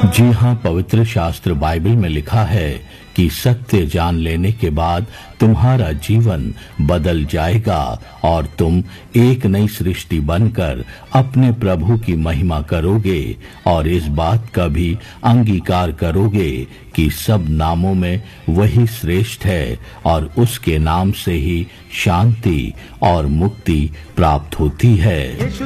जी हाँ, पवित्र शास्त्र बाइबल में लिखा है कि सत्य जान लेने के बाद तुम्हारा जीवन बदल जाएगा और तुम एक नई सृष्टि बनकर अपने प्रभु की महिमा करोगे और इस बात का भी अंगीकार करोगे कि सब नामों में वही श्रेष्ठ है और उसके नाम से ही शांति और मुक्ति प्राप्त होती है।